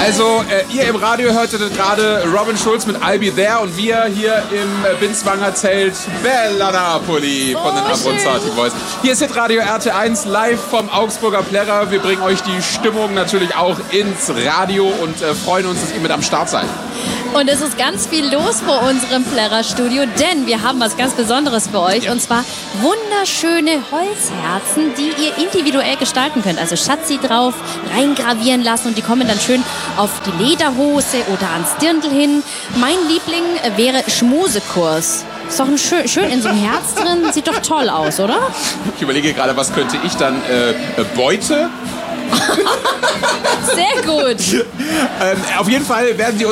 Also, ihr im Radio hörtet gerade Robin Schulz mit I'll Be There und wir hier im Binswanger Zelt Bella Napoli von den Abronzati Boys. Hier ist Hitradio RT1 live vom Augsburger Plärrer. Wir bringen euch die Stimmung natürlich auch ins Radio und freuen uns, dass ihr mit am Start seid. Und es ist ganz viel los vor unserem Plärrer-Studio, denn wir haben was ganz Besonderes für euch. Und zwar wunderschöne Holzherzen, die ihr individuell gestalten könnt. Also Schatzi drauf reingravieren lassen und die kommen dann schön auf die Lederhose oder ans Dirndl hin. Mein Liebling wäre Schmusekurs. Ist doch schön in so einem Herz drin. Sieht doch toll aus, oder? Ich überlege gerade, was könnte ich dann? Beute? Sehr gut. Auf jeden Fall werden sie uns